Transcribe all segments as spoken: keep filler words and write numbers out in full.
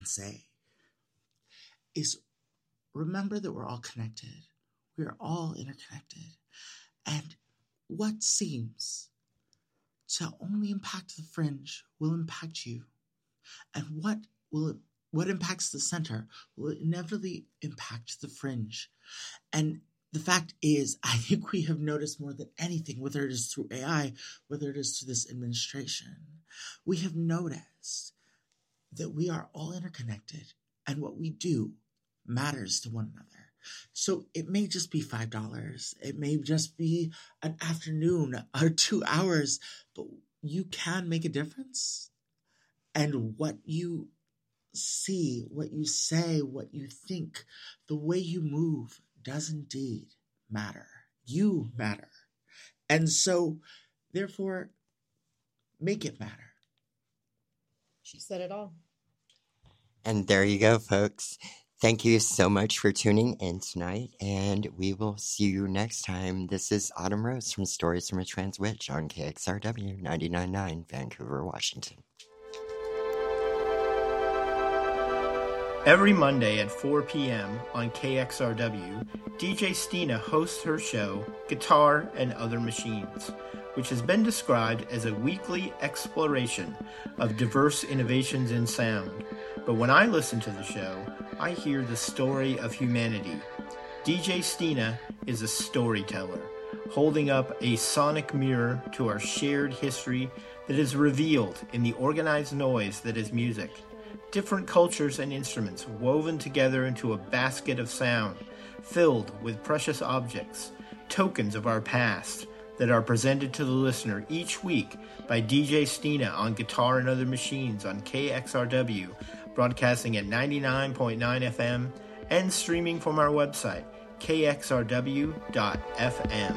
say is remember that we're all connected. We are all interconnected. And what seems to only impact the fringe will impact you. And what will what impacts the center will inevitably impact the fringe. And the fact is, I think we have noticed more than anything, whether it is through A I, whether it is through this administration, we have noticed that we are all interconnected and what we do matters to one another. So it may just be five dollars. It may just be an afternoon or two hours, but you can make a difference. And what you see, what you say, what you think, the way you move does indeed matter. You matter. And so, therefore, make it matter. She said it all. And there you go, folks. Thank you so much for tuning in tonight, and we will see you next time. This is Autumn Rose from Stories from a Trans Witch on K X R W ninety-nine point nine, Vancouver, Washington. Every Monday at four p.m. on K X R W, D J Stina hosts her show, Guitar and Other Machines, which has been described as a weekly exploration of diverse innovations in sound. But when I listen to the show, I hear the story of humanity. D J Stina is a storyteller, holding up a sonic mirror to our shared history that is revealed in the organized noise that is music. Different cultures and instruments woven together into a basket of sound, filled with precious objects, tokens of our past, that are presented to the listener each week by D J Stina on Guitar and Other Machines on K X R W, broadcasting at ninety-nine point nine F M and streaming from our website, K X R W dot F M.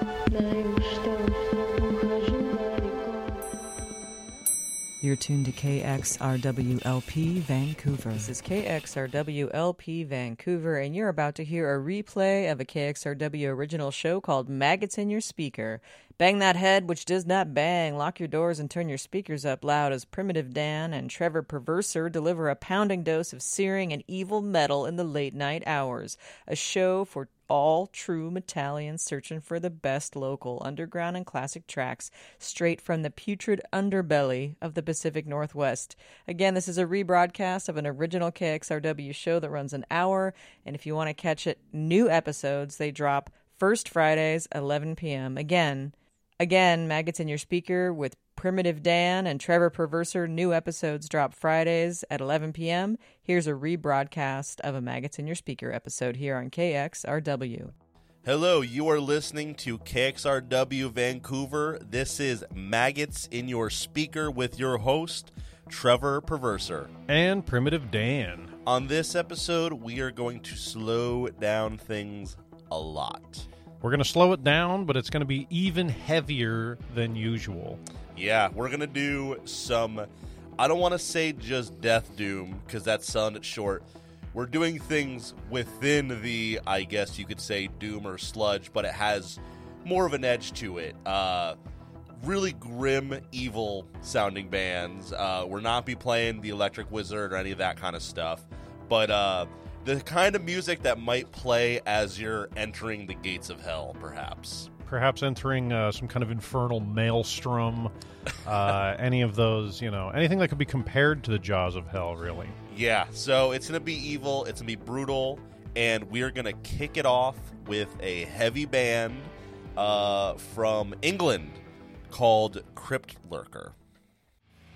You're tuned to K X R W L P Vancouver. This is K X R W L P Vancouver, and you're about to hear a replay of a K X R W original show called Maggots in Your Speaker. Bang that head which does not bang. Lock your doors and turn your speakers up loud as Primitive Dan and Trevor Perverser deliver a pounding dose of searing and evil metal in the late night hours. A show for all true Metallians searching for the best local underground and classic tracks straight from the putrid underbelly of the Pacific Northwest. Again, this is a rebroadcast of an original K X R W show that runs an hour, and if you want to catch it, new episodes, they drop first Fridays, eleven p.m. Again, again, Maggots in Your Speaker with Primitive Dan and Trevor Perverser. New episodes drop Fridays at eleven p.m. Here's a rebroadcast of a Maggots in Your Speaker episode here on K X R W. Hello, you are listening to K X R W Vancouver. This is Maggots in Your Speaker with your host, Trevor Perverser. And Primitive Dan. On this episode, we are going to slow down things a lot. We're going to slow it down, but it's going to be even heavier than usual. Yeah, we're going to do some, I don't want to say just Death Doom, because that sounded short. We're doing things within the, I guess you could say, Doom or Sludge, but it has more of an edge to it. Uh, really grim, evil sounding bands. Uh, we're not be playing the Electric Wizard or any of that kind of stuff, but uh, the kind of music that might play as you're entering the gates of hell, perhaps. Perhaps entering uh, some kind of infernal maelstrom, uh, any of those, you know, anything that could be compared to the jaws of hell, really. Yeah, so it's going to be evil, it's going to be brutal, and we're going to kick it off with a heavy band uh, from England called Crypt Lurker.